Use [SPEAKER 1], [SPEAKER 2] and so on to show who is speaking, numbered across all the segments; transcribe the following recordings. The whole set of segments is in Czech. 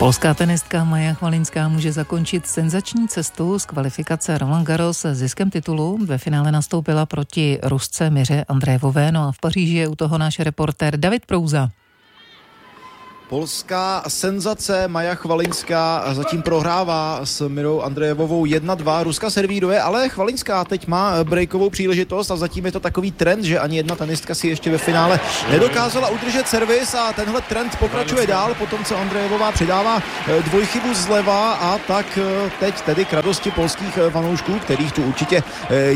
[SPEAKER 1] Polská tenistka Maja Chvalinská může zakončit senzační cestu z kvalifikace Roland Garros s ziskem titulu. Ve finále nastoupila proti Rusce Miře Andrejevové, no a v Paříži je u toho náš reportér David Prouza.
[SPEAKER 2] Polská senzace Maja Chvalinská zatím prohrává s Mirou Andrejevovou 1-2. Ruska servíruje, ale Chvalinská teď má breakovou příležitost a zatím je to takový trend, že ani jedna tenistka si ještě ve finále nedokázala udržet servis a tenhle trend pokračuje dál, potom co Andrejevová přidává dvojchybu zleva a tak teď tedy k radosti polských fanoušků, kterých tu určitě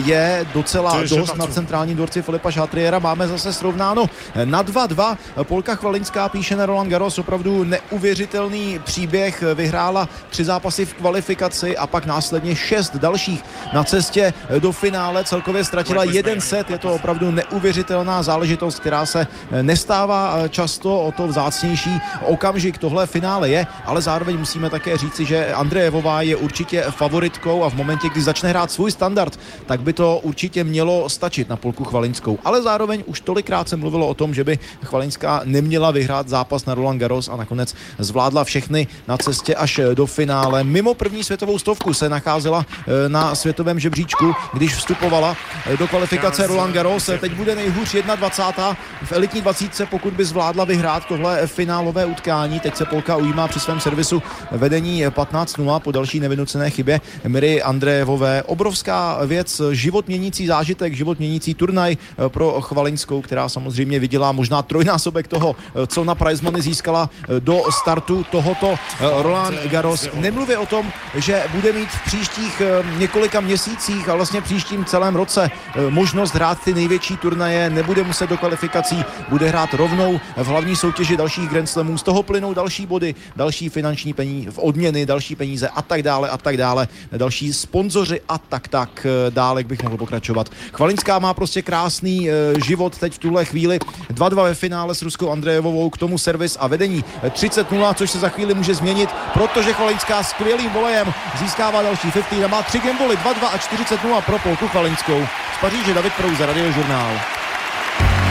[SPEAKER 2] je docela dost na centrálním dvorci Filipa Chatriera. Máme zase srovnáno na 2-2. Polka Chvalinská píše na Roland Garros opravdu neuvěřitelný příběh, vyhrála 3 zápasy v kvalifikaci a pak následně 6 dalších na cestě do finále, celkově ztratila 1 set, je to opravdu neuvěřitelná záležitost, která se nestává často, o to vzácnější okamžik tohle finále je, ale zároveň musíme také říci, že Andrejevová je určitě favoritkou a v momentě, kdy začne hrát svůj standard, tak by to určitě mělo stačit na Polku Chvalinskou, ale zároveň už tolikrát se mluvilo o tom, že by Chvalinská neměla vyhrát zápas na Roland Garros a nakonec zvládla všechny na cestě až do finále. Mimo první světovou stovku se nacházela na světovém žebříčku, když vstupovala do kvalifikace Roland Garros. Teď bude nejhůř 21. v elitní 20, pokud by zvládla vyhrát tohle finálové utkání. Teď se Polka ujímá při svém servisu vedení 15-0 po další nevynucené chybě Miry Andrejevové. Obrovská věc, život měnící zážitek, život měnící turnaj pro Chvalinskou, která samozřejmě viděla možná trojnásobek toho, co na prize money získala do startu tohoto Roland Garros. Nemluvě o tom, že bude mít v příštích několika měsících a vlastně příštím celém roce možnost hrát ty největší turnaje, nebude muset do kvalifikací, bude hrát rovnou v hlavní soutěži dalších Grand Slamů, z toho plynou další body, další finanční peníze, odměny, další peníze a tak dále, další sponzoři a tak dále, jak bych mohl pokračovat. Chvalinská má prostě krásný život teď v tuhle chvíli, 2-2 ve finále s Ruskou Andrejevovou, k tomu servis a vedení 30-0, což se za chvíli může změnit, protože Chvalinská skvělým volejem získává další 50 a má 3 gameboly, 2-2 a 40-0 pro Polku Chvalinskou. Z Paříže David Prouza, Radiožurnál.